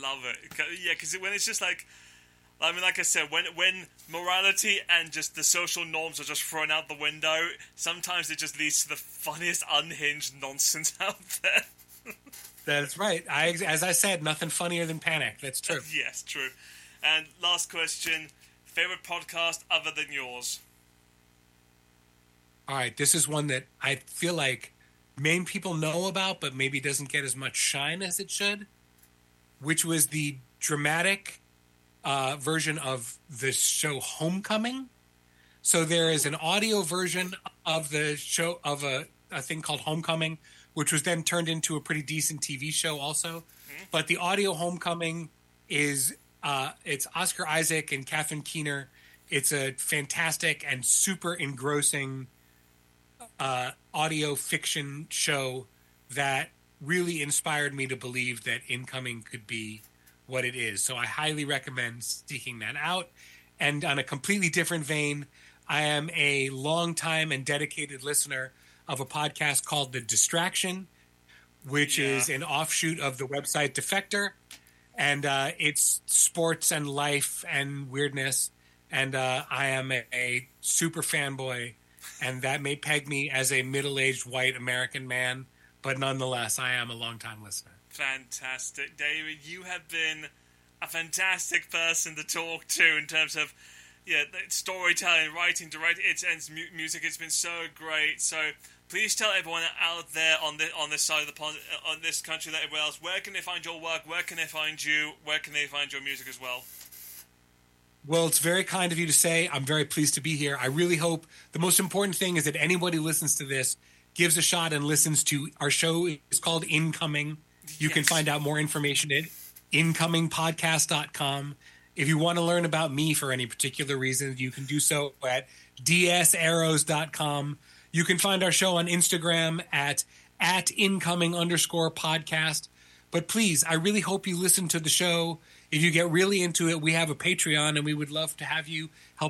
love it. Yeah, because when it's just like, I mean, like I said, when morality and just the social norms are just thrown out the window, sometimes it just leads to the funniest unhinged nonsense out there. That's right. As I said, nothing funnier than Panic. That's true. Yes, true. And last question, favorite podcast other than yours? All right, this is one that I feel like main people know about, but maybe doesn't get as much shine as it should, which was the dramatic version of the show Homecoming. So there is an audio version of the show of a thing called Homecoming, which was then turned into a pretty decent TV show also. Mm-hmm. But the audio Homecoming is it's Oscar Isaac and Catherine Keener. It's a fantastic and super engrossing audio fiction show that really inspired me to believe that Incoming could be what it is. So I highly recommend seeking that out. And on a completely different vein, I am a longtime and dedicated listener of a podcast called The Distraction, which is an offshoot of the website Defector. And it's sports and life and weirdness. And I am a super fanboy. And that may peg me as a middle-aged white American man. But nonetheless, I am a longtime listener. Fantastic. David, you have been a fantastic person to talk to in terms of storytelling, writing, directing, and music. It's been so great. So please tell everyone out there on this side of the pond, on this country, that everywhere else, where can they find your work? Where can they find you? Where can they find your music as well? Well, it's very kind of you to say. I'm very pleased to be here. I really hope the most important thing is that anybody who listens to this gives a shot and listens to our show. It's called Incoming. You can find out more information at incomingpodcast.com. If you want to learn about me for any particular reason, you can do so at dsarrows.com. You can find our show on Instagram at incoming_podcast. But please, I really hope you listen to the show. If you get really into it, we have a Patreon, and we would love to have you help